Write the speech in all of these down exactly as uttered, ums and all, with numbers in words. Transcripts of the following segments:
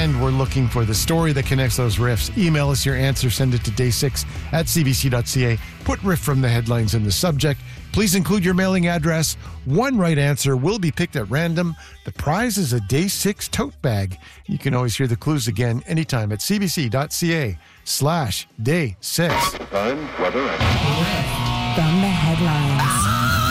And we're looking for the story that connects those riffs. Email us your answer. Send it to day six at c b c dot c a. Put riff from the headlines in the subject. Please include your mailing address. One right answer will be picked at random. The prize is a Day six tote bag. You can always hear the clues again anytime at c b c dot c a slash day six. Time, weather, and... From the headlines.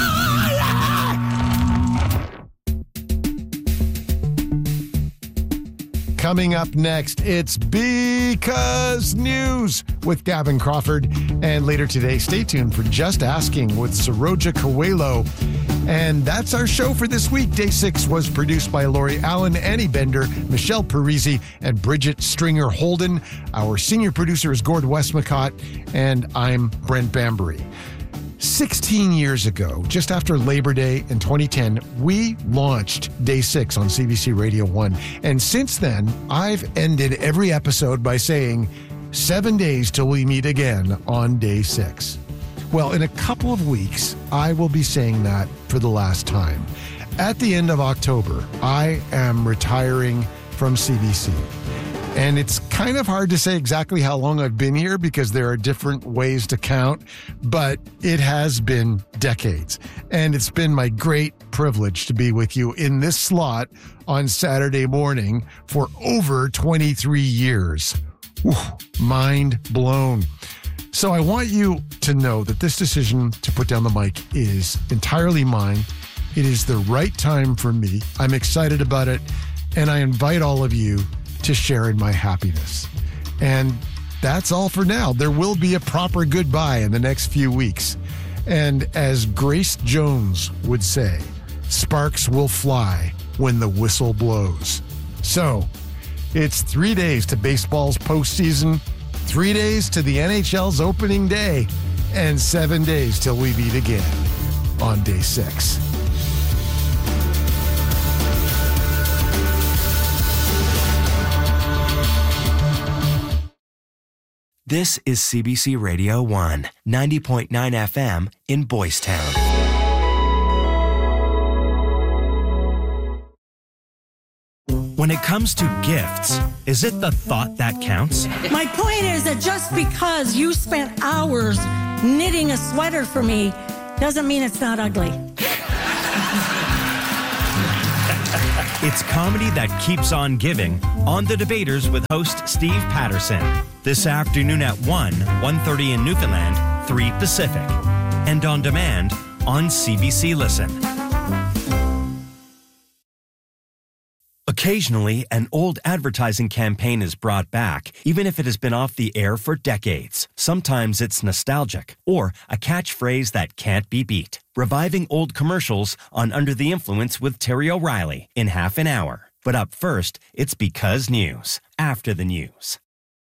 Coming up next, it's Because News with Gavin Crawford. And later today, stay tuned for Just Asking with Saroja Coelho. And that's our show for this week. Day six was produced by Laurie Allen, Annie Bender, Michelle Parisi, and Bridget Stringer Holden. Our senior producer is Gord Westmacott, and I'm Brent Bambury. sixteen years ago, just after Labor Day in twenty ten, we launched Day six on C B C Radio one. And since then, I've ended every episode by saying, seven days till we meet again on Day six. Well, in a couple of weeks, I will be saying that for the last time. At the end of October, I am retiring from C B C. And it's kind of hard to say exactly how long I've been here because there are different ways to count, but it has been decades. And it's been my great privilege to be with you in this slot on Saturday morning for over twenty-three years. Whew, mind blown. So I want you to know that this decision to put down the mic is entirely mine. It is the right time for me. I'm excited about it, and I invite all of you to share in my happiness. And that's all for now. There will be a proper goodbye in the next few weeks. And as Grace Jones would say, sparks will fly when the whistle blows. So it's three days to baseball's postseason, three days to the N H L's opening day, and seven days till we meet again on Day six. This is C B C Radio one, ninety point nine F M in Boys Town. When it comes to gifts, is it the thought that counts? My point is that just because you spent hours knitting a sweater for me doesn't mean it's not ugly. It's comedy that keeps on giving on The Debaters with host Steve Patterson. This afternoon at one, one thirty in Newfoundland, three Pacific. And on demand on C B C Listen. Occasionally, an old advertising campaign is brought back, even if it has been off the air for decades. Sometimes it's nostalgic, or a catchphrase that can't be beat. Reviving old commercials on Under the Influence with Terry O'Reilly in half an hour. But up first, it's Because News, after the news.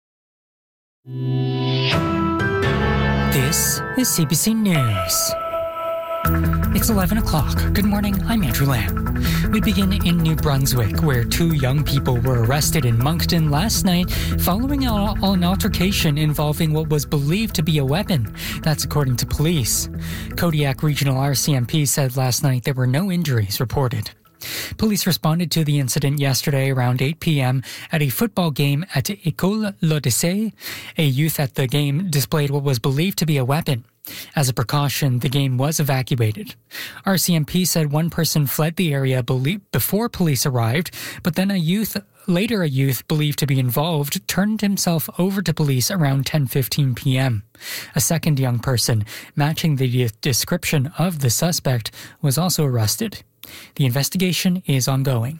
This is C B C News. It's eleven o'clock. Good morning, I'm Andrew Lamb. We begin in New Brunswick, where two young people were arrested in Moncton last night following an altercation involving what was believed to be a weapon. That's according to police. Kodiak Regional R C M P said last night there were no injuries reported. Police responded to the incident yesterday around eight p.m. at a football game at École l'Odyssée. A youth at the game displayed what was believed to be a weapon. As a precaution, the game was evacuated. R C M P said one person fled the area before police arrived, but then a youth, later a youth believed to be involved, turned himself over to police around ten fifteen p.m. A second young person, matching the description of the suspect, was also arrested. The investigation is ongoing.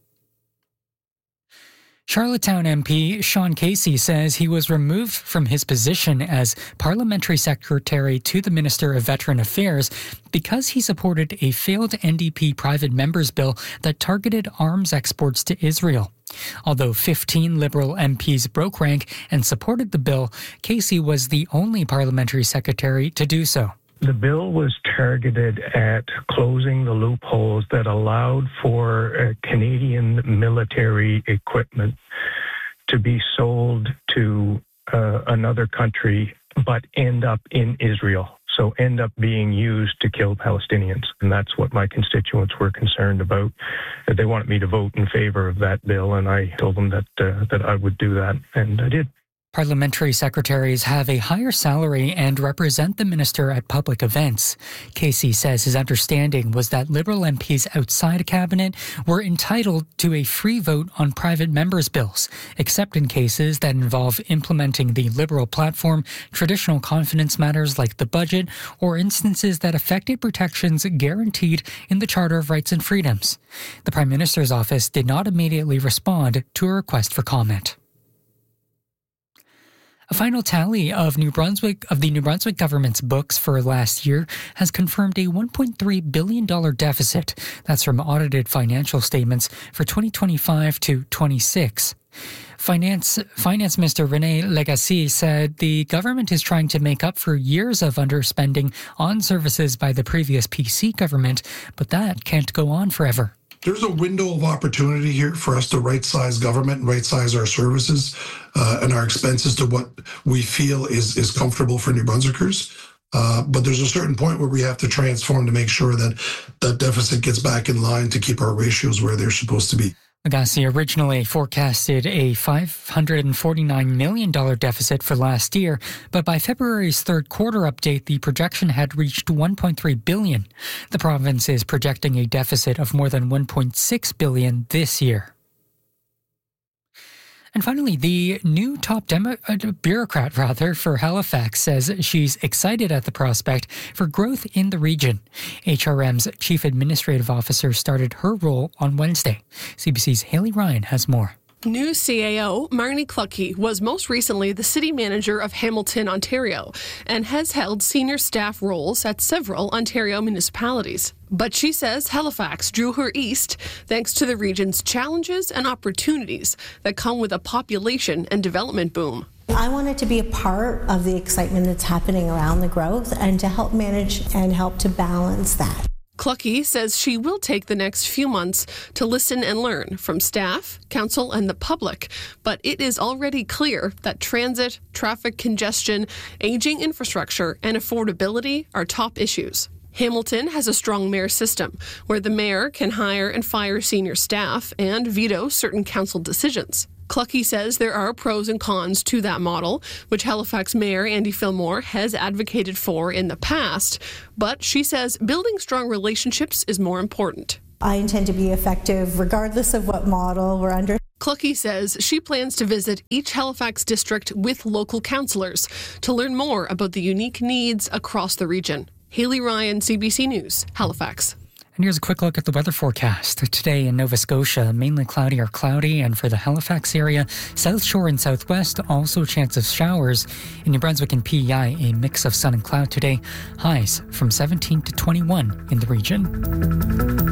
Charlottetown M P Sean Casey says he was removed from his position as Parliamentary Secretary to the Minister of Veteran Affairs because he supported a failed N D P private members bill that targeted arms exports to Israel. Although fifteen Liberal M Ps broke rank and supported the bill, Casey was the only Parliamentary Secretary to do so. The bill was targeted at closing the loopholes that allowed for uh, Canadian military equipment to be sold to uh, another country but end up in Israel. so end up being used to kill Palestinians. And that's what my constituents were concerned about. They wanted me to vote in favor of that bill, and I told them that uh, that I would do that, and I did. Parliamentary secretaries have a higher salary and represent the minister at public events. Casey says his understanding was that Liberal M Ps outside a cabinet were entitled to a free vote on private members' bills, except in cases that involve implementing the Liberal platform, traditional confidence matters like the budget, or instances that affected protections guaranteed in the Charter of Rights and Freedoms. The Prime Minister's office did not immediately respond to a request for comment. A final tally of New Brunswick of the New Brunswick government's books for last year has confirmed a one point three billion dollars deficit. That's from audited financial statements for twenty twenty-five to twenty-six. Finance Finance Minister René Lagacé said the government is trying to make up for years of underspending on services by the previous P C government, but that can't go on forever. There's a window of opportunity here for us to right-size government and right-size our services uh, and our expenses to what we feel is is comfortable for New Brunswickers. Uh, but there's a certain point where we have to transform to make sure that that deficit gets back in line to keep our ratios where they're supposed to be. Lagacé originally forecasted a five hundred forty-nine million dollars deficit for last year, but by February's third quarter update, the projection had reached one point three billion dollars. The province is projecting a deficit of more than one point six billion dollars this year. And finally, the new top demo, uh, bureaucrat rather for Halifax says she's excited at the prospect for growth in the region. H R M's Chief Administrative Officer started her role on Wednesday. C B C's Haley Ryan has more. New C A O Marnie Clucky was most recently the city manager of Hamilton, Ontario, and has held senior staff roles at several Ontario municipalities. But she says Halifax drew her east thanks to the region's challenges and opportunities that come with a population and development boom. I wanted to be a part of the excitement that's happening around the growth and to help manage and help to balance that. Clucky says she will take the next few months to listen and learn from staff, council, and the public, but it is already clear that transit, traffic congestion, aging infrastructure, and affordability are top issues. Hamilton has a strong mayor system where the mayor can hire and fire senior staff and veto certain council decisions. Clucky says there are pros and cons to that model, which Halifax Mayor Andy Fillmore has advocated for in the past, but she says building strong relationships is more important. I intend to be effective regardless of what model we're under. Clucky says she plans to visit each Halifax district with local councillors to learn more about the unique needs across the region. Haley Ryan, C B C News, Halifax. And here's a quick look at the weather forecast. Today in Nova Scotia, mainly cloudy or cloudy, and for the Halifax area, South Shore and Southwest, also a chance of showers. In New Brunswick and P E I, a mix of sun and cloud today. Highs from seventeen to twenty-one in the region.